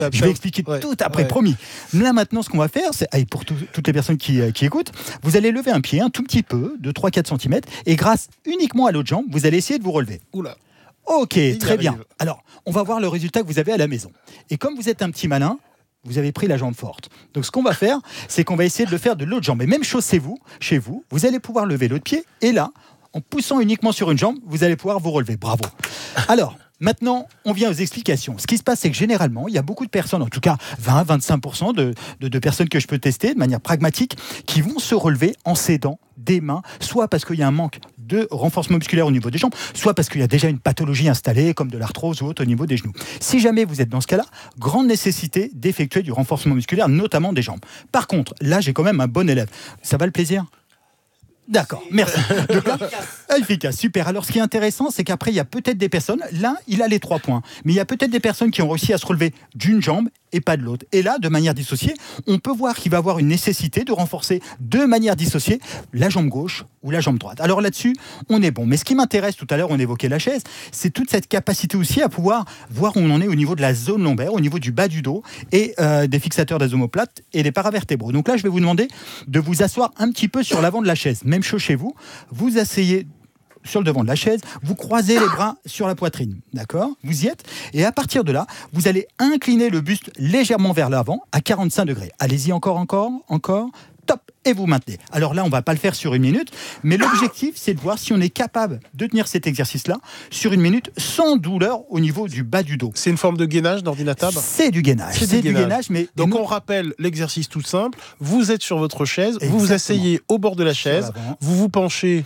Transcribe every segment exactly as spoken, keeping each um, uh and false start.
Je vais expliquer ouais. tout après, ouais. promis. Là, maintenant, ce qu'on va faire, c'est, allez, pour tout, toutes les personnes qui, qui écoutent, vous allez lever un pied un tout petit peu, de trois à quatre centimètres, et grâce uniquement à l'autre jambe, vous allez essayer de vous relever. Oula. Ok, Il très bien. arrive. Alors, on va voir le résultat que vous avez à la maison. Et comme vous êtes un petit malin, vous avez pris la jambe forte. Donc, ce qu'on va faire, c'est qu'on va essayer de le faire de l'autre jambe. Et même chose, c'est vous, chez vous, vous allez pouvoir lever l'autre pied, et là, en poussant uniquement sur une jambe, vous allez pouvoir vous relever. Bravo. Alors, maintenant, on vient aux explications. Ce qui se passe, c'est que généralement, il y a beaucoup de personnes, en tout cas vingt à vingt-cinq pour cent de, de, de personnes que je peux tester de manière pragmatique, qui vont se relever en s'aidant des mains, soit parce qu'il y a un manque de renforcement musculaire au niveau des jambes, soit parce qu'il y a déjà une pathologie installée, comme de l'arthrose ou autre au niveau des genoux. Si jamais vous êtes dans ce cas-là, grande nécessité d'effectuer du renforcement musculaire, notamment des jambes. Par contre, là, j'ai quand même un bon élève. Ça va le plaisir ? D'accord, merci. Donc là, efficace, super. Alors, ce qui est intéressant, c'est qu'après, il y a peut-être des personnes, là, il a les trois points, mais il y a peut-être des personnes qui ont réussi à se relever d'une jambe et pas de l'autre. Et là, de manière dissociée, on peut voir qu'il va avoir une nécessité de renforcer de manière dissociée la jambe gauche ou la jambe droite. Alors là-dessus, on est bon. Mais ce qui m'intéresse, tout à l'heure, on évoquait la chaise, c'est toute cette capacité aussi à pouvoir voir où on en est au niveau de la zone lombaire, au niveau du bas du dos et euh, des fixateurs des omoplates et des paravertébraux. Donc là, je vais vous demander de vous asseoir un petit peu sur l'avant de la chaise. Même chose chez vous, vous asseyez sur le devant de la chaise, vous croisez les bras sur la poitrine, d'accord ? Vous y êtes ? Et à partir de là, vous allez incliner le buste légèrement vers l'avant à quarante-cinq degrés. Allez-y encore, encore, encore, top, et vous maintenez. Alors là, on ne va pas le faire sur une minute, mais l'objectif, c'est de voir si on est capable de tenir cet exercice-là sur une minute sans douleur au niveau du bas du dos. C'est une forme de gainage d'ordinateur ? C'est du gainage, c'est, c'est du gainage. gainage mais donc nous... on rappelle l'exercice tout simple, vous êtes sur votre chaise, Exactement. Vous vous asseyez au bord de la chaise, vous vous penchez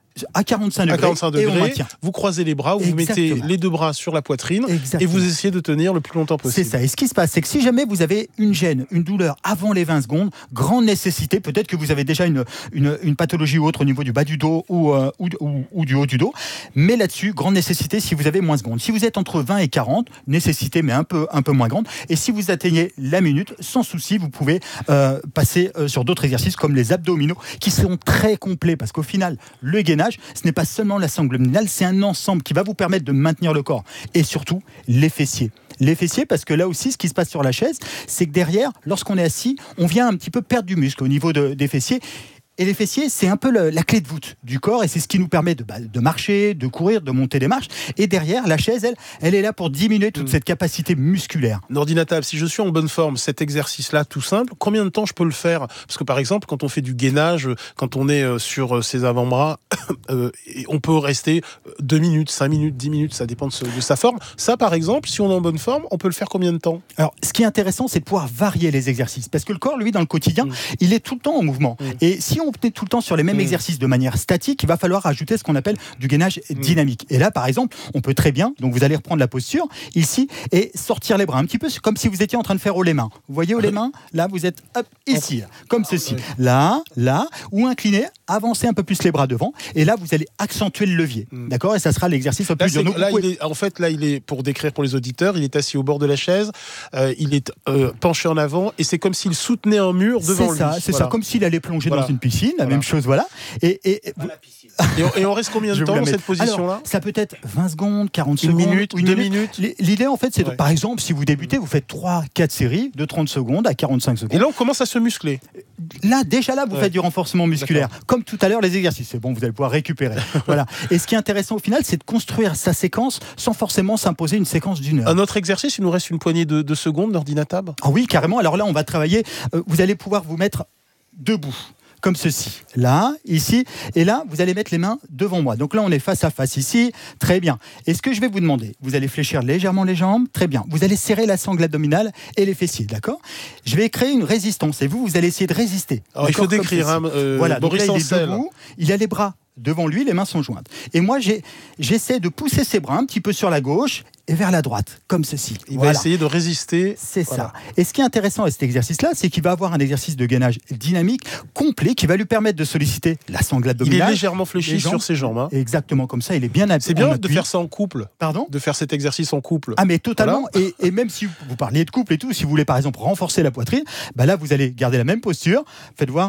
à quarante-cinq degrés, à quarante-cinq degrés, et on maintient. Vous croisez les bras, vous Exactement. mettez les deux bras sur la poitrine Exactement. Et vous essayez de tenir le plus longtemps possible. C'est ça. Et ce qui se passe, c'est que si jamais vous avez une gêne, une douleur avant les vingt secondes, grande nécessité, peut-être que vous avez déjà une, une, une pathologie ou autre au niveau du bas du dos ou, euh, ou, ou, ou du haut du dos, mais là-dessus, grande nécessité si vous avez moins secondes. Si vous êtes entre vingt et quarante, nécessité mais un peu, un peu moins grande. Et si vous atteignez la minute, sans souci, vous pouvez euh, passer euh, sur d'autres exercices comme les abdominaux qui seront très complets parce qu'au final, le gainage, ce n'est pas seulement la sangle abdominale, c'est un ensemble qui va vous permettre de maintenir le corps. Et surtout, les fessiers. Les fessiers, parce que là aussi, ce qui se passe sur la chaise, c'est que derrière, lorsqu'on est assis, on vient un petit peu perdre du muscle au niveau de, des fessiers. Et les fessiers, c'est un peu le, la clé de voûte du corps et c'est ce qui nous permet de, bah, de marcher, de courir, de monter des marches. Et derrière, la chaise, elle, elle est là pour diminuer toute mmh. cette capacité musculaire. Nordinatable, si je suis en bonne forme, cet exercice-là, tout simple, combien de temps je peux le faire ? Parce que par exemple, quand on fait du gainage, quand on est sur ses avant-bras, euh, on peut rester deux minutes, cinq minutes, dix minutes, ça dépend de, ce, de sa forme. Ça, par exemple, si on est en bonne forme, on peut le faire combien de temps ? Alors, ce qui est intéressant, c'est de pouvoir varier les exercices. Parce que le corps, lui, dans le quotidien, mmh. il est tout le temps en mouvement. Mmh. Et si on est tout le temps sur les mêmes mmh. exercices de manière statique, il va falloir ajouter ce qu'on appelle du gainage mmh. dynamique. Et là, par exemple, on peut très bien, donc vous allez reprendre la posture ici et sortir les bras, un petit peu comme si vous étiez en train de faire haut les mains. Vous voyez haut les mains ? Là, vous êtes hop, ici, là, comme ceci. Là, là, ou incliné, avancez un peu plus les bras devant. Et là, vous allez accentuer le levier. Mmh. D'accord ? Et ça sera l'exercice le plus là, dur. Là, pouvez... il est, en fait, là, il est, pour décrire pour les auditeurs, il est assis au bord de la chaise, euh, il est euh, penché en avant et c'est comme s'il soutenait un mur devant c'est lui. Ça, c'est voilà. ça, comme s'il allait plonger voilà. dans une piscine, la voilà. même chose, voilà. Et, et, et, et, on, et on reste combien de temps dans cette position-là ? Alors, ça peut être vingt secondes, quarante une secondes, minute, une deux minute. minutes. L'idée, en fait, c'est de, ouais. par exemple, si vous débutez, vous faites trois quatre séries de trente secondes à quarante-cinq secondes. Et là, on commence à se muscler. Là, déjà là, vous ouais. faites du renforcement musculaire. D'accord. Comme tout à l'heure, les exercices. C'est bon, vous allez pouvoir récupérer. Voilà. Et ce qui est intéressant au final, c'est de construire sa séquence sans forcément s'imposer une séquence d'une heure. Un autre exercice, il nous reste une poignée de, de secondes d'ordinateur. Ah oui, carrément. Alors là, on va travailler. Euh, vous allez pouvoir vous mettre debout. Comme ceci, là, ici, et là, vous allez mettre les mains devant moi. Donc là, on est face à face ici, très bien. Et ce que je vais vous demander, vous allez fléchir légèrement les jambes, très bien. Vous allez serrer la sangle abdominale et les fessiers, d'accord ? Je vais créer une résistance, et vous, vous allez essayer de résister. Alors, il faut décrire, hein, euh, voilà, Boris donc là, il est Ancel. debout, il a les bras devant lui, les mains sont jointes. Et moi, j'ai, j'essaie de pousser ses bras un petit peu sur la gauche et vers la droite, comme ceci. Il voilà. va essayer de résister. C'est voilà. ça. Et ce qui est intéressant avec cet exercice-là, c'est qu'il va avoir un exercice de gainage dynamique complet qui va lui permettre de solliciter la sangle abdominale. Il est légèrement fléchi sur ses jambes. Hein. Exactement, comme ça, il est bien appuyé. C'est bien de faire ça en couple. Pardon ? De faire cet exercice en couple. Ah, mais totalement. Voilà. Et, et même si vous, vous parliez de couple et tout, si vous voulez par exemple renforcer la poitrine, bah là, vous allez garder la même posture. Faites voir.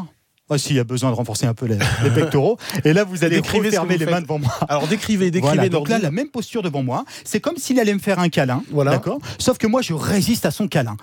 Oh, s'il y a besoin de renforcer un peu les, les pectoraux. Et là, vous allez Décrivez ce que refermer vous les mains faites. devant moi. Alors décrivez, décrivez. Voilà, donc là, Nordine. la même posture devant moi. C'est comme s'il allait me faire un câlin. Voilà. D'accord. Sauf que moi, je résiste à son câlin.